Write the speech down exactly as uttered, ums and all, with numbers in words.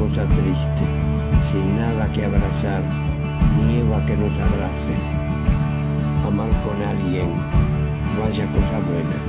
cosa triste, sin nada que abrazar, ni Eva que nos abrace. Amar con alguien no haya cosa buena,